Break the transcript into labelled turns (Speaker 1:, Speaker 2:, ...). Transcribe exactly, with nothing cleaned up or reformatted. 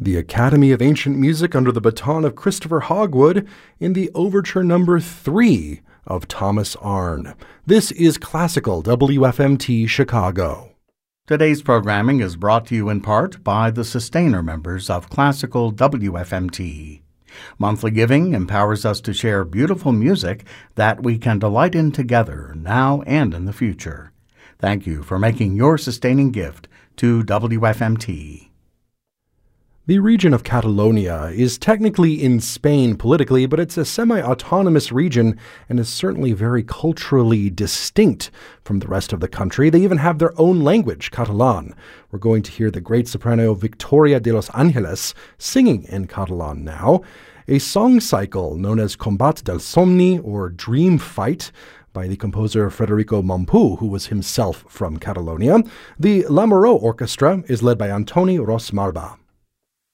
Speaker 1: the Academy of Ancient Music under the baton of Christopher Hogwood in the Overture Number three of Thomas Arne. This is Classical W F M T Chicago.
Speaker 2: Today's programming is brought to you in part by the sustainer members of Classical W F M T. Monthly giving empowers us to share beautiful music that we can delight in together now and in the future. Thank you for making your sustaining gift to W F M T.
Speaker 1: The region of Catalonia is technically in Spain politically, but it's a semi-autonomous region and is certainly very culturally distinct from the rest of the country. They even have their own language, Catalan. We're going to hear the great soprano Victoria de los Angeles singing in Catalan now. A song cycle known as Combat del Somni, or Dream Fight, by the composer Federico Mompou, who was himself from Catalonia. The Lamoureux Orchestra is led by Antoni Ros Marba.